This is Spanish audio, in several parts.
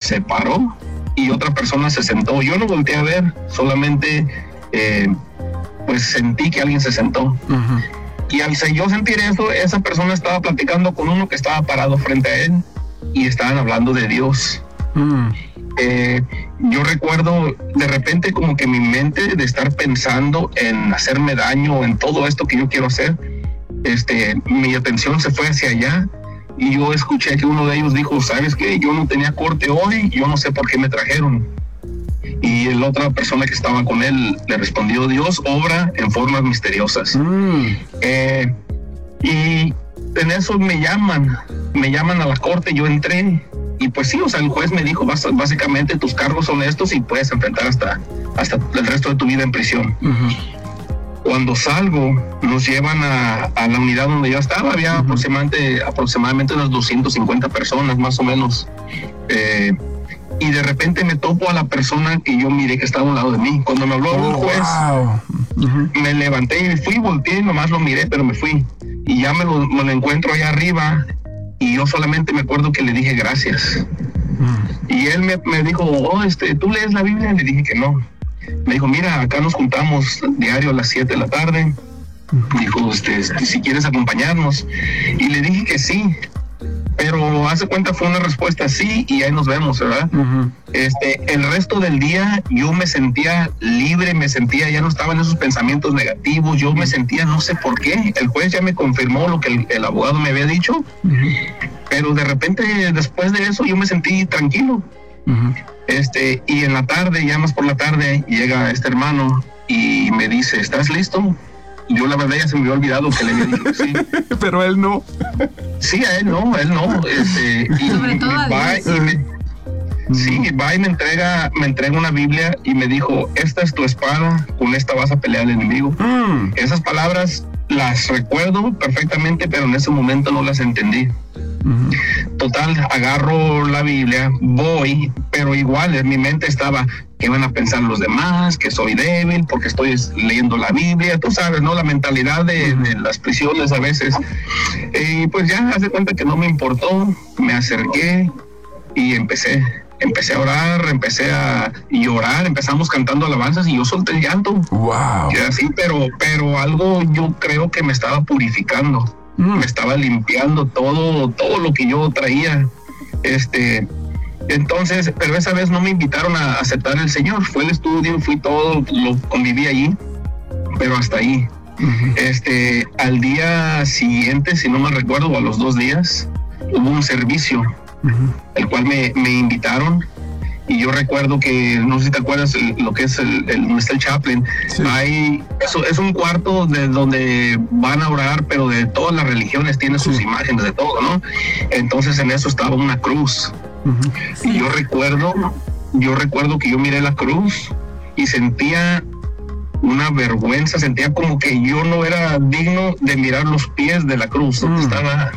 se paró y otra persona se sentó. Yo no volteé a ver, solamente pues sentí que alguien se sentó. Uh-huh. Y al yo sentir eso, esa persona estaba platicando con uno que estaba parado frente a él y estaban hablando de Dios. Yo recuerdo de repente como que mi mente de estar pensando en hacerme daño, en todo esto que yo quiero hacer, mi atención se fue hacia allá y yo escuché que uno de ellos dijo, ¿sabes qué? Yo no tenía corte hoy, yo no sé por qué me trajeron. Y la otra persona que estaba con él le respondió, Dios obra en formas misteriosas. Y en eso me llaman a la corte, yo entré y pues sí, o sea, el juez me dijo básicamente tus cargos son estos y puedes enfrentar hasta el resto de tu vida en prisión. Uh-huh. Cuando salgo, nos llevan a la unidad donde yo estaba, había aproximadamente unas 250 personas más o menos. Y de repente me topo a la persona que yo miré que estaba a un lado de mí. Cuando me habló el juez, uh-huh, me levanté y me fui, volteé, nomás lo miré, pero me fui. Y ya me lo encuentro allá arriba y yo solamente me acuerdo que le dije gracias. Uh-huh. Y él me dijo, ¿tú lees la Biblia? Le dije que no. Me dijo, mira, acá nos juntamos diario a las 7 de la tarde. Uh-huh. Dijo, si quieres acompañarnos. Y le dije que sí. Pero hace cuenta fue una respuesta sí y ahí nos vemos, ¿verdad? Uh-huh. El resto del día yo me sentía libre, ya no estaba en esos pensamientos negativos, yo me sentía, no sé por qué, el juez ya me confirmó lo que el abogado me había dicho, uh-huh, pero de repente después de eso yo me sentí tranquilo. Uh-huh. Y en la tarde, ya más por la tarde, llega este hermano y me dice, ¿estás listo? Yo la verdad ya se me había olvidado que le había dicho que sí. Pero él no. Sí, a él no. Y sobre todo va y me entrega una Biblia y me dijo, esta es tu espada, con esta vas a pelear al enemigo. Esas palabras las recuerdo perfectamente, pero en ese momento no las entendí. Uh-huh. Total, agarro la Biblia, voy, pero igual en mi mente estaba, ¿qué van a pensar los demás? Que soy débil porque estoy leyendo la Biblia, tú sabes, ¿no? La mentalidad de las prisiones a veces. Y pues ya, haz de cuenta que no me importó, me acerqué y empecé a orar, empecé a llorar, empezamos cantando alabanzas y yo solté el llanto. Wow. Y así, pero algo yo creo que me estaba purificando. Me estaba limpiando todo lo que yo traía. Entonces, pero esa vez no me invitaron a aceptar el Señor. Fue el estudio, fui todo, lo conviví allí, pero hasta ahí. Uh-huh. Al día siguiente, si no me recuerdo, o a los 2 días, hubo un servicio, uh-huh, el cual me invitaron. Y yo recuerdo que, no sé si te acuerdas, lo que es donde está el chaplain. Sí. Es un cuarto de donde van a orar, pero de todas las religiones, tiene sus imágenes de todo, ¿no? Entonces en eso estaba una cruz. Uh-huh. Y yo recuerdo que yo miré la cruz y sentía una vergüenza, sentía como que yo no era digno de mirar los pies de la cruz, donde estaba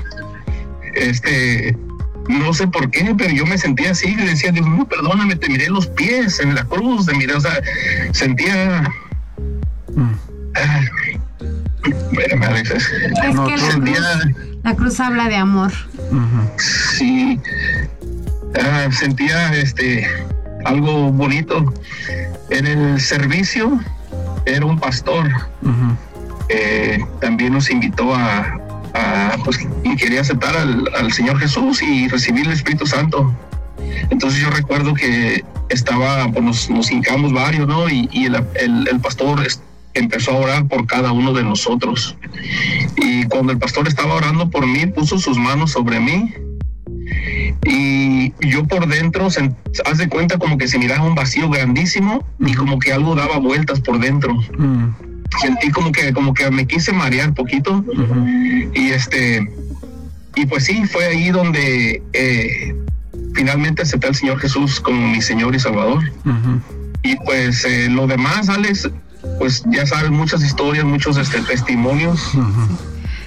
no sé por qué, pero yo me sentía así, y decía, Dios mío, perdóname, te miré los pies en la cruz, o sea, sentía... Espérame, Alex. Es que la cruz habla de amor. Uh-huh. Sí. Sentía algo bonito. En el servicio era un pastor. Uh-huh. También nos invitó pues, y quería aceptar al Señor Jesús y recibir el Espíritu Santo. Entonces yo recuerdo que pues nos hincamos varios, ¿no? Y el pastor empezó a orar por cada uno de nosotros. Y cuando el pastor estaba orando por mí, puso sus manos sobre mí. Y yo por dentro, haz de cuenta como que se miraba un vacío grandísimo y como que algo daba vueltas por dentro. Sentí como que me quise marear poquito. Uh-huh. Y pues sí, fue ahí donde finalmente acepté al Señor Jesús como mi Señor y Salvador. Uh-huh. Y pues lo demás, Alex, pues ya sabes, muchas historias, muchos testimonios. Uh-huh.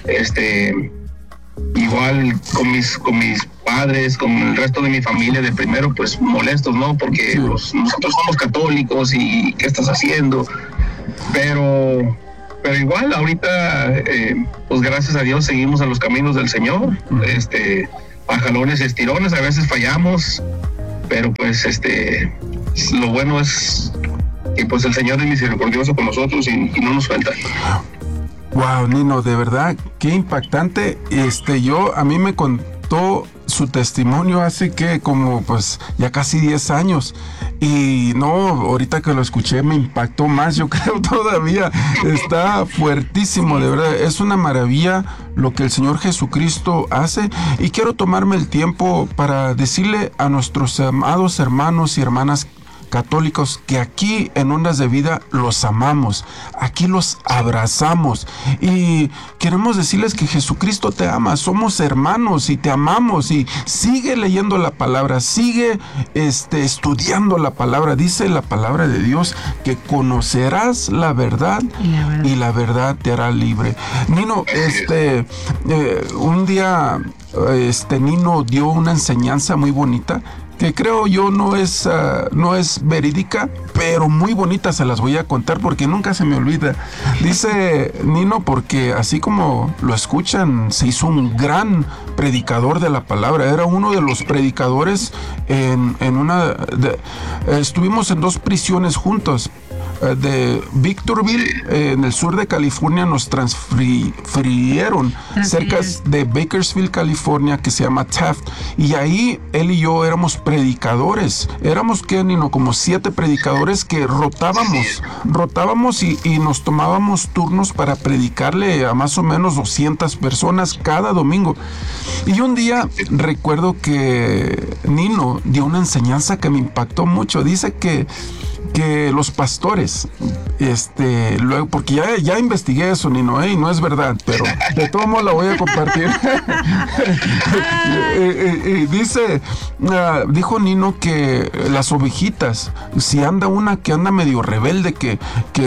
Igual con mis padres, con el resto de mi familia de primero, pues molestos, ¿no? Porque nosotros somos católicos y ¿qué estás haciendo? Pero igual ahorita, pues gracias a Dios seguimos en los caminos del Señor. A jalones y estirones, a veces fallamos, pero pues lo bueno es que pues el Señor es misericordioso con nosotros y no nos suelta. Wow, Nino, de verdad, qué impactante. A mí me contó su testimonio hace que como pues ya casi 10 años y no, ahorita que lo escuché me impactó más, yo creo todavía. Está fuertísimo, de verdad, es una maravilla lo que el Señor Jesucristo hace, y quiero tomarme el tiempo para decirle a nuestros amados hermanos y hermanas católicos que aquí en Ondas de Vida los amamos, aquí los abrazamos y queremos decirles que Jesucristo te ama, somos hermanos y te amamos, y sigue leyendo la palabra, sigue estudiando la palabra. Dice la palabra de Dios que conocerás la verdad y la verdad te hará libre. Nino, un día Nino dio una enseñanza muy bonita que creo yo no es verídica, pero muy bonita. Se las voy a contar porque nunca se me olvida. Dice Nino, porque así como lo escuchan, se hizo un gran predicador de la palabra. Era uno de los predicadores estuvimos en 2 prisiones juntos. De Victorville, en el sur de California, nos transfirieron cerca de Bakersfield, California, que se llama Taft, y ahí él y yo éramos predicadores. Éramos como 7 predicadores que rotábamos y nos tomábamos turnos para predicarle a más o menos 200 personas cada domingo. Y un día recuerdo que Nino dio una enseñanza que me impactó mucho. Dice que los pastores, luego, porque ya investigué eso, Nino, y no es verdad, pero de todo modo la voy a compartir. Dijo Nino que las ovejitas, si anda una que anda medio rebelde, que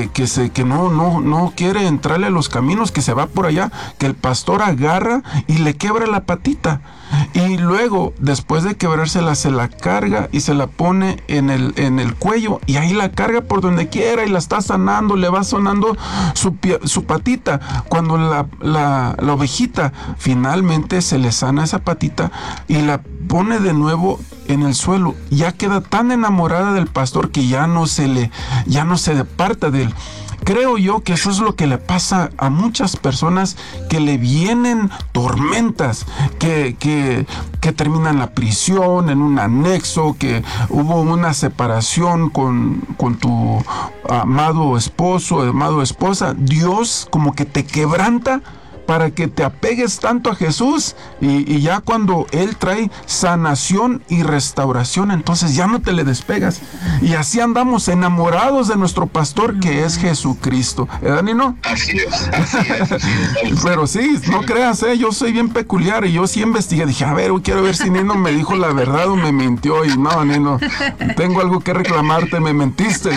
no quiere entrarle a los caminos, que se va por allá, que el pastor agarra y le quiebra la patita. Y luego, después de quebrársela, se la carga y se la pone en el cuello, y ahí la carga por donde quiera y la está sanando, le va sonando su patita. Cuando la ovejita finalmente se le sana esa patita y la pone de nuevo en el suelo, ya queda tan enamorada del pastor que ya no se aparta de él. Creo yo que eso es lo que le pasa a muchas personas, que le vienen tormentas, que terminan la prisión, en un anexo, que hubo una separación con tu amado esposo, amado esposa. Dios como que te quebranta para que te apegues tanto a Jesús, y ya cuando Él trae sanación y restauración, entonces ya no te le despegas. Y así andamos enamorados de nuestro pastor, que es Jesucristo. ¿Verdad, Nino? Así es. Pero sí, no creas, yo soy bien peculiar, y yo sí investigué. Dije, quiero ver si Nino me dijo la verdad o me mintió. Y no, Nino, tengo algo que reclamarte, me mentiste.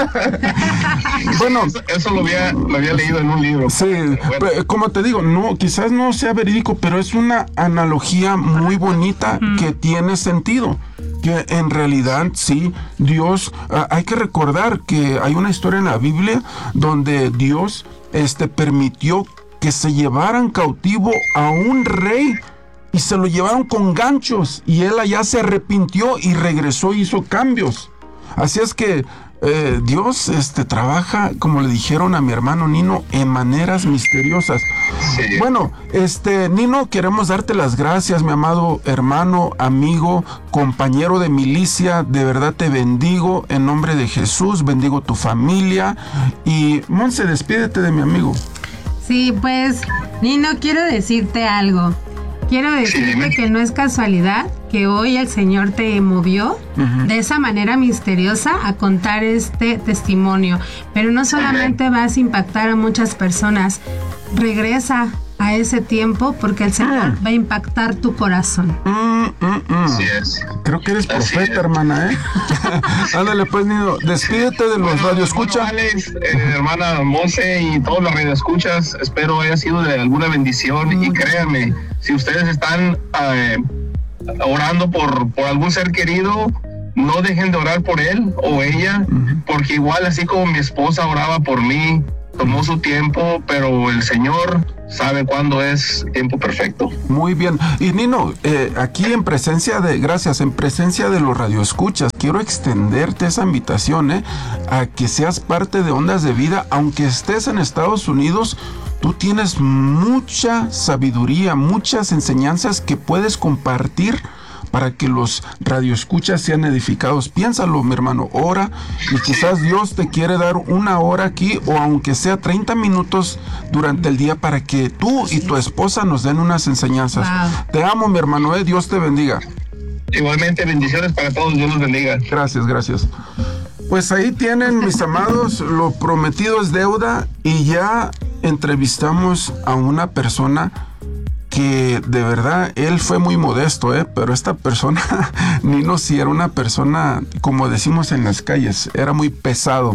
Bueno, eso lo había leído en un libro. Sí, bueno. Como te digo, no, quizás no sea verídico, pero es una analogía muy bonita que tiene sentido. Que en realidad sí, Dios, hay que recordar que hay una historia en la Biblia donde Dios permitió que se llevaran cautivo a un rey, y se lo llevaron con ganchos, y él allá se arrepintió y regresó y hizo cambios. Así es que Dios trabaja, como le dijeron a mi hermano Nino, en maneras misteriosas. Sí. Bueno, Nino, queremos darte las gracias, mi amado hermano, amigo, compañero de milicia. De verdad te bendigo en nombre de Jesús, bendigo tu familia. Y Monse, despídete de mi amigo. Sí, pues, Nino, quiero decirte algo. Quiero decirte que no es casualidad que hoy el Señor te movió de esa manera misteriosa a contar este testimonio. Pero no solamente vas a impactar a muchas personas, regresa a ese tiempo, porque el Señor va a impactar tu corazón. Así es. Creo que eres profeta, hermana, Ándale pues, Nino, despídete de los radioescuchas. Alex, hermana Monse y todos los radioescuchas, espero haya sido de alguna bendición. Y créanme, si ustedes están orando por algún ser querido, no dejen de orar por él o ella, porque igual así como mi esposa oraba por mí, tomó su tiempo, pero el Señor sabe cuándo es tiempo perfecto. Muy bien. Y Nino, aquí en presencia de los radioescuchas, quiero extenderte esa invitación, a que seas parte de Ondas de Vida, aunque estés en Estados Unidos. Tú tienes mucha sabiduría, muchas enseñanzas que puedes compartir para que los radioescuchas sean edificados. Piénsalo, mi hermano, ora, y quizás Dios te quiere dar una hora aquí, o aunque sea 30 minutos durante el día, para que tú y tu esposa nos den unas enseñanzas. Wow. Te amo, mi hermano, Dios te bendiga. Igualmente, bendiciones para todos, Dios los bendiga. Gracias. Pues ahí tienen, mis amados, lo prometido es deuda, y ya entrevistamos a una persona que de verdad él fue muy modesto, pero esta persona, Nino, sí era una persona, como decimos en las calles, era muy pesado,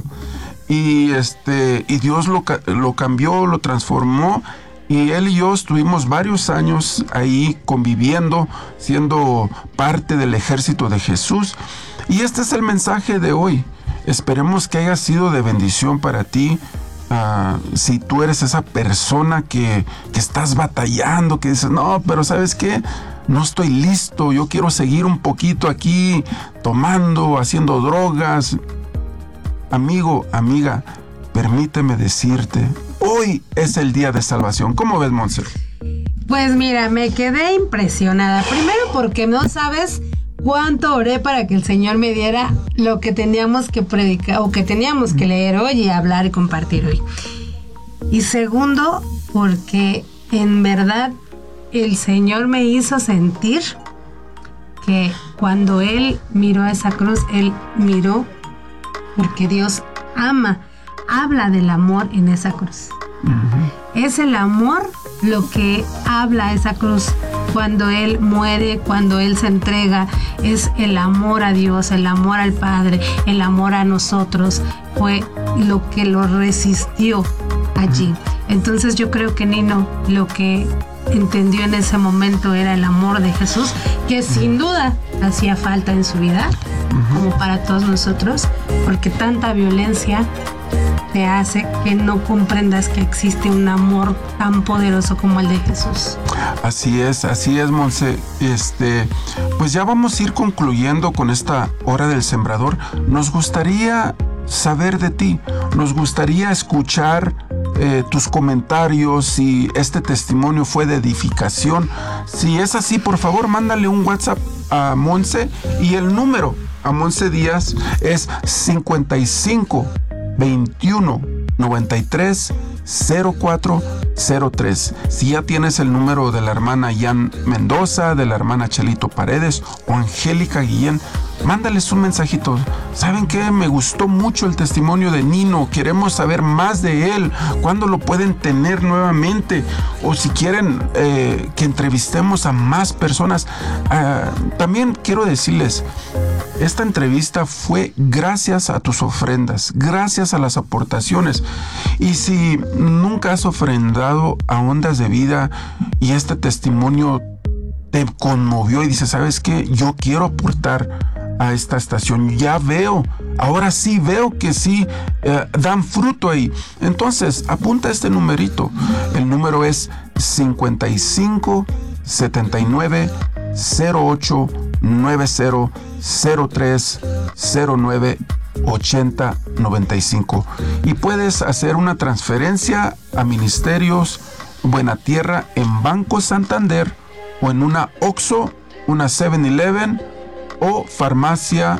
y Dios lo cambió, lo transformó, y él y yo estuvimos varios años ahí conviviendo, siendo parte del ejército de Jesús. Y este es el mensaje de hoy. Esperemos que haya sido de bendición para ti. Si tú eres esa persona que estás batallando, que dices, no, pero ¿sabes qué? No estoy listo, yo quiero seguir un poquito aquí tomando, haciendo drogas. Amigo, amiga, permíteme decirte, hoy es el día de salvación. ¿Cómo ves, Monse? Pues mira, me quedé impresionada. Primero porque no sabes cuánto oré para que el Señor me diera lo que teníamos que predicar o que teníamos que leer hoy y hablar y compartir hoy. Y segundo, porque en verdad el Señor me hizo sentir que cuando Él miró a esa cruz, Él miró porque Dios habla del amor en esa cruz. Uh-huh. Es el amor lo que habla esa cruz. Cuando Él muere, cuando Él se entrega, es el amor a Dios, el amor al Padre, el amor a nosotros, fue lo que lo resistió allí. Entonces yo creo que Nino lo que entendió en ese momento era el amor de Jesús, que sin duda hacía falta en su vida, como para todos nosotros, porque tanta violencia te hace que no comprendas que existe un amor tan poderoso como el de Jesús. Así es, Monse. Pues ya vamos a ir concluyendo con esta hora del sembrador. Nos gustaría saber de ti, nos gustaría escuchar tus comentarios, si este testimonio fue de edificación. Si es así, por favor, mándale un WhatsApp a Monse, y el número a Monse Díaz es 55 21 93 0403. Si ya tienes el número de la hermana Jan Mendoza, de la hermana Chelito Paredes o Angélica Guillén, mándales un mensajito. ¿Saben qué? Me gustó mucho el testimonio de Nino, queremos saber más de él, cuándo lo pueden tener nuevamente, o si quieren que entrevistemos a más personas. También quiero decirles, esta entrevista fue gracias a tus ofrendas, gracias a las aportaciones. Y si nunca has ofrendado a Ondas de Vida y este testimonio te conmovió y dices, ¿sabes qué? Yo quiero aportar a esta estación. Ya veo, ahora sí veo que sí dan fruto ahí. Entonces, apunta este numerito. El número es 55 79 08 90 03 09 80 95, y puedes hacer una transferencia a Ministerios Buena Tierra en Banco Santander, o en una OXXO, una 7-Eleven o Farmacia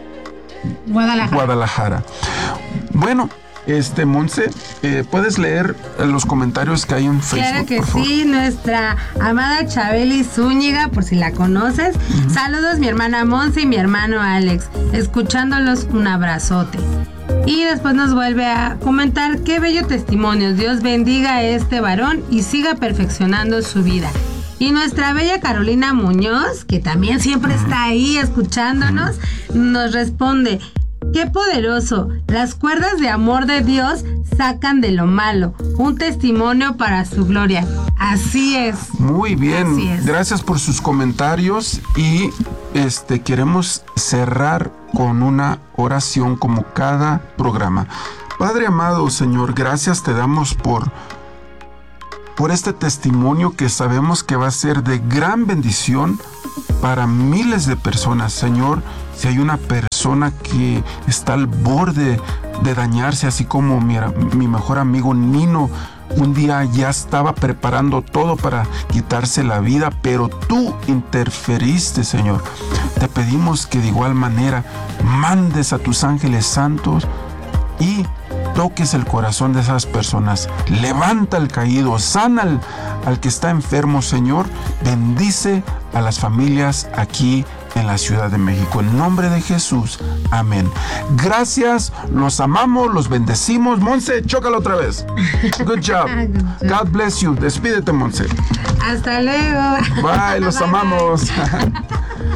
Guadalajara. Bueno, Monse, ¿puedes leer los comentarios que hay en Facebook? Claro que sí, nuestra amada Chabeli Zúñiga, por si la conoces. Uh-huh. Saludos, mi hermana Monse y mi hermano Alex. Escuchándolos, un abrazote. Y después nos vuelve a comentar, qué bello testimonio. Dios bendiga a este varón y siga perfeccionando su vida. Y nuestra bella Carolina Muñoz, que también siempre está ahí escuchándonos, nos responde: ¡qué poderoso! Las cuerdas de amor de Dios sacan de lo malo. Un testimonio para su gloria. Así es. Muy bien. Así es. Gracias por sus comentarios. Y queremos cerrar con una oración como cada programa. Padre amado, Señor, gracias te damos por por este testimonio que sabemos que va a ser de gran bendición para miles de personas. Señor, si hay una persona que está al borde de dañarse, así como mi mejor amigo Nino, un día ya estaba preparando todo para quitarse la vida, pero tú interferiste, Señor. Te pedimos que de igual manera mandes a tus ángeles santos y toques el corazón de esas personas. Levanta al caído, sana al que está enfermo, Señor. Bendice a las familias aquí en la Ciudad de México. En nombre de Jesús. Amén. Gracias, los amamos, los bendecimos. Monse, chócalo otra vez. Good job. God bless you. Despídete, Monse. Hasta luego. Bye, los amamos.